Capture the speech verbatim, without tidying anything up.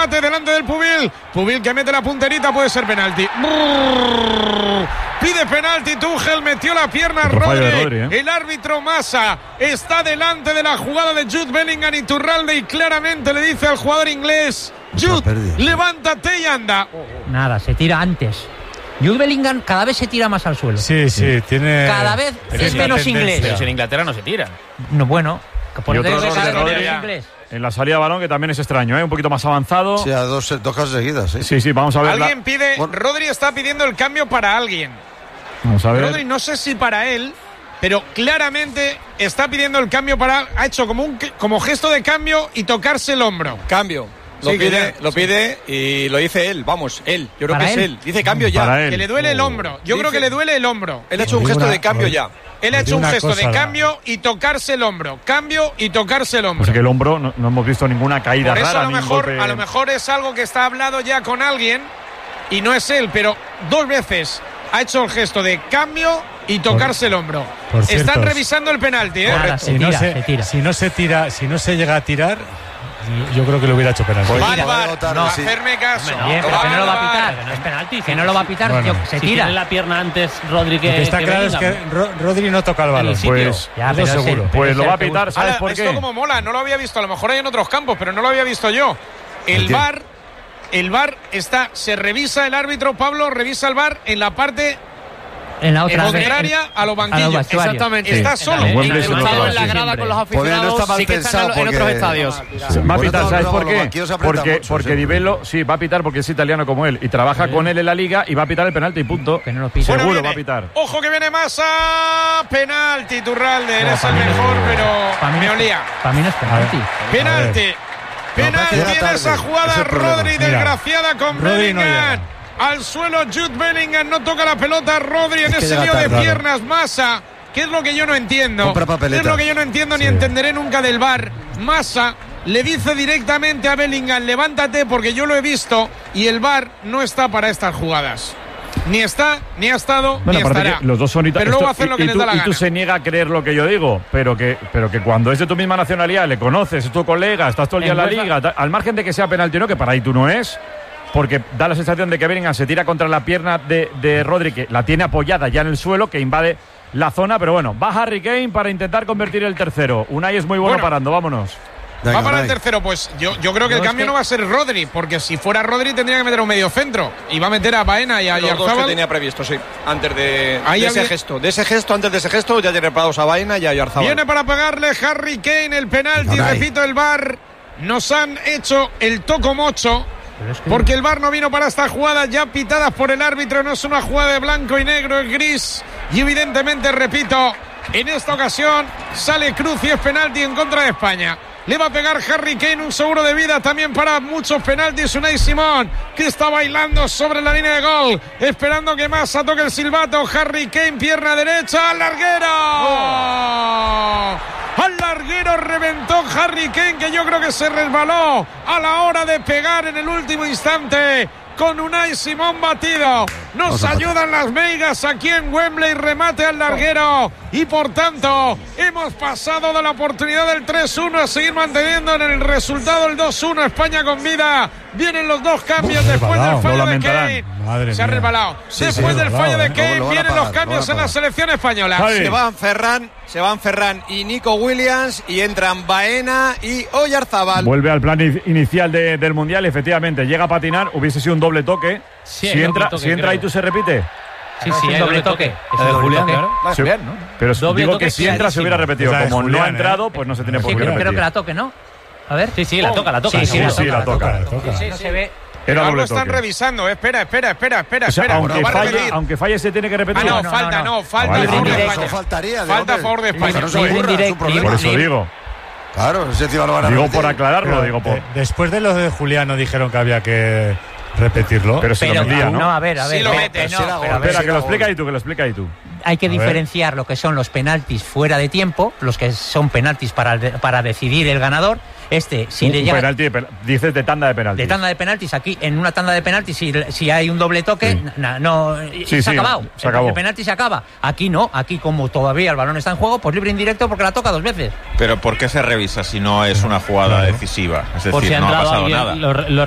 remate delante del Pubil. Pubil que mete la punterita, puede ser penalti. Brrr. Pide penalti Tuchel, metió la pierna Rodri. Rodri ¿eh? El árbitro Massa está delante de la jugada de Jude Bellingham y Turralde y claramente le dice al jugador inglés: Jude, levántate y anda. Nada, se tira antes. Jude Bellingham cada vez se tira más al suelo. Sí, sí, tiene... Cada vez es menos inglés. Pero si en Inglaterra no se tira. No, bueno. Por y otro de Rodri en la salida de balón, que también es extraño, ¿eh? Un poquito más avanzado. Sí, a dos, dos casos seguidas. ¿eh? Sí, sí, vamos a ver. Alguien la... pide... Bueno. Rodri está pidiendo el cambio para alguien. Vamos a ver. Rodri, no sé si para él, pero claramente está pidiendo el cambio para... Ha hecho como un como gesto de cambio y tocarse el hombro. Cambio. Lo sí, pide, lo pide y lo dice él, vamos, él. Yo creo que él? es él. Dice cambio ya. Que le duele el hombro. Yo dice, creo que le duele el hombro. Él ha hecho un gesto una, de cambio ya. Él ha hecho un gesto de cambio y tocarse el hombro. Cambio y tocarse el hombro. O sea que el hombro no, no hemos visto ninguna caída Por eso rara. A lo, mejor, a lo mejor es algo que está hablado ya con alguien y no es él, pero dos veces ha hecho el gesto de cambio y tocarse por, el hombro. Están cierto, revisando el penalti, ¿eh? Nada, se, si tira, no se, se tira. Si no se tira, si no se llega a tirar, yo creo que lo hubiera hecho penalti. Vale, vale, no, hacerme caso. No, bien, pero que no lo va a pitar. No es penalti. Que no lo va a pitar, bueno, tío, se si tira. tiene la pierna antes Rodri que... Lo que está que claro Bellingham. es que Ro- Rodri no toca el balón. Pues, ya, pero seguro. El, pues lo va a pitar, ¿sabes Ahora, por qué? Esto como mola, no lo había visto. A lo mejor hay en otros campos, pero no lo había visto yo. El V A R, el V A R está, se revisa el árbitro, Pablo, revisa el V A R en la parte... En la otra contraria en, a los banquillos. A Exactamente. Sí. Está solo. En, en, en, en la grada con los aficionados, sí que están en, en otros estadios. Va a pitar, ¿sabes por qué? Porque, porque Di Bello, sí, va a pitar porque es italiano como él y trabaja sí. con él en la liga y va a pitar el penalti y punto. Que no lo pita. Seguro bueno, va a pitar. Ojo que viene Massa. Penalti, Turralde. Eres el mejor, pero me olía. Para mí no es penalti. Penalti. Penalti en esa jugada. Rodri, desgraciada con Bellingham. Al suelo Jude Bellingham, no toca la pelota Rodri en ese lío de piernas. Massa, que es lo que yo no entiendo. Es lo que yo no entiendo sí. ni entenderé nunca del V A R. Massa le dice directamente a Bellingham: levántate, porque yo lo he visto. Y el V A R no está para estas jugadas. Ni está, ni ha estado, bueno, ni estará. Los dos son ita- pero luego esto, hacen lo y, que y les tú, da la y gana. tú se niega a creer lo que yo digo, pero que, pero que cuando es de tu misma nacionalidad, le conoces, es tu colega, estás todo el día en la liga, ta, al margen de que sea penalti o no, que para ahí tú no es. Porque da la sensación de que Bellingham se tira contra la pierna de, de Rodri, que la tiene apoyada ya en el suelo, que invade la zona. Pero bueno, va Harry Kane para intentar convertir el tercero. Unai es muy bueno, bueno parando, vámonos. Venga, va para el tercero, pues yo, yo creo que no, el cambio que... no va a ser Rodri, porque si fuera Rodri tendría que meter un medio centro. Y va a meter a Baena y a Los dos que tenía previsto, sí. Antes de, de ese había... gesto. De ese gesto, antes de ese gesto, ya tiene preparados a Baena y a Oyarzabal. Viene para pegarle Harry Kane el penalti, repito, el V A R. Nos han hecho el toco mocho. Es que... Porque el V A R no vino para esta jugada, ya pitadas por el árbitro. No es una jugada de blanco y negro, es gris. Y evidentemente, repito, en esta ocasión sale Cruz y es penalti en contra de España. Le va a pegar Harry Kane, un seguro de vida también para muchos penaltis. Unai Simón, que está bailando sobre la línea de gol, esperando que Massa toque el silbato. Harry Kane, pierna derecha, al larguero. Oh. Al larguero reventó Harry Kane, que yo creo que se resbaló a la hora de pegar en el último instante. Con Unai Simón batido. Nos ayudan las meigas aquí en Wembley. Remate al larguero. Y por tanto, hemos pasado de la oportunidad del tres uno a seguir manteniendo en el resultado el dos uno. España con vida. Vienen los dos cambios Uf, después del fallo de Kane. Madre Se ha resbalado. Sí, después sí, del fallo de ¿eh? Kane lo, lo vienen pagar, los cambios en la selección española. Ay. Se van Ferran, se van Ferran y Nico Williams y entran Baena y Oyarzabal. Vuelve al plan inicial de, del Mundial, efectivamente. Llega a patinar, hubiese sido un doble toque. Sí, si entra, toque, si entra ahí, ¿tú se repite? Sí, sí, es doble toque. Es de Julián, claro. Sí, bien, ¿no? Pero doble digo toque que si entra se hubiera repetido. Como Julián, no ha entrado, ¿eh? pues no se tiene por sí, qué creo, repetir. creo que la toque, ¿no? A ver. Sí, sí, la toca, la toca. Sí, sí, sí, la, sí, toca, la toca. La toca. Sí, no se ve. Era Ahora doble lo están toque. revisando. Espera, espera, espera, espera, O sea, espera. aunque, Va a falle, repetir. aunque falle se tiene que repetir. Ah, no, no, falta, no, no, no. falta Vale, a favor vale. de Eso España. faltaría. de Falta a hombre. favor de España. Eso no se Libre borra, es indirect- un problema. Por eso digo. Claro, ese tío lo van a Digo repetir. por aclararlo, Pero, digo por. eh, después de lo de Julián, no dijeron que había que repetirlo. Pero se Pero lo metía, ¿no? no, a ver, a ver. Sí lo no, mete, no, sí la pero a gol. ver, Espera, que lo gol. explica ahí tú, que lo explica ahí tú. hay que A ver. diferenciar lo que son los penaltis fuera de tiempo, los que son penaltis para, para decidir el ganador. Este, si un, le un llega... penalti, de, dices de tanda de penaltis. De tanda de penaltis, aquí, en una tanda de penaltis, si, si hay un doble toque, Sí. na, no, Sí, se ha sí, acabado. se acabó. El penalti se acaba. Aquí no, aquí como todavía el balón está en juego, pues libre indirecto porque la toca dos veces. Pero ¿por qué se revisa si no es una jugada Claro. decisiva? Es Por decir, si ha no ha entrado pasado alguien, nada. lo, lo